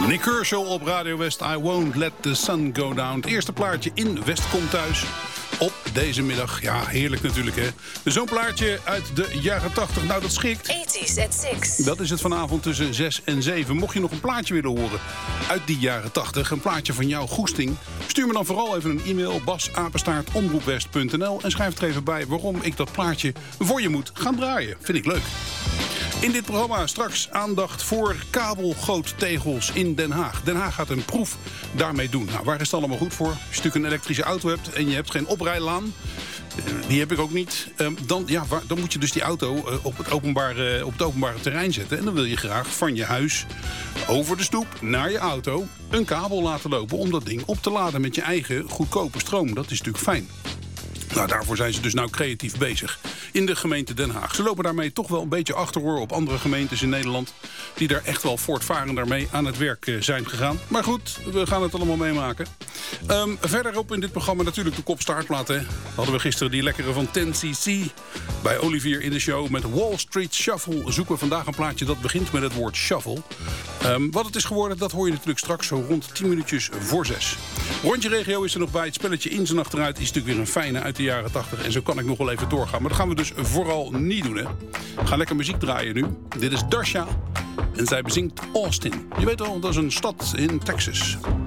Nick Kershaw op Radio West, I Won't Let the Sun Go Down. Het eerste plaatje in West komt thuis op deze middag. Ja, heerlijk natuurlijk, hè. Zo'n plaatje uit de jaren 80. Nou, dat schikt. 80s at 6. Dat is het vanavond tussen 6 en 7. Mocht je nog een plaatje willen horen uit die jaren 80, een plaatje van jouw goesting, stuur me dan vooral even een e-mail, bas@omroepwest.nl, en schrijf er even bij waarom ik dat plaatje voor je moet gaan draaien. Vind ik leuk. In dit programma straks aandacht voor kabelgoottegels in Den Haag. Den Haag gaat een proef daarmee doen. Nou, waar is het allemaal goed voor? Als je natuurlijk een elektrische auto hebt en je hebt geen oprijlaan, die heb ik ook niet, dan moet je dus die auto op het openbare terrein zetten. En dan wil je graag van je huis over de stoep naar je auto een kabel laten lopen om dat ding op te laden met je eigen goedkope stroom. Dat is natuurlijk fijn. Nou, daarvoor zijn ze dus nou creatief bezig in de gemeente Den Haag. Ze lopen daarmee toch wel een beetje achter, hoor, op andere gemeentes in Nederland die daar echt wel voortvarend daarmee aan het werk zijn gegaan. Maar goed, we gaan het allemaal meemaken. Verderop in dit programma natuurlijk de kop-startplaat, hè. Hadden we gisteren die lekkere van 10cc bij Olivier in de show met Wall Street Shuffle. Zoeken we vandaag een plaatje dat begint met het woord shuffle. Wat het is geworden, dat hoor je natuurlijk straks zo rond 10 minuutjes voor 6. Rondje regio is er nog bij. Het spelletje in zijn achteruit is natuurlijk weer een fijne uit de jaren 80. En zo kan ik nog wel even doorgaan. Maar dat gaan we dus vooral niet doen, hè. We gaan lekker muziek draaien nu. Dit is Dasha en zij bezingt Austin. Je weet wel, dat is een stad in Texas.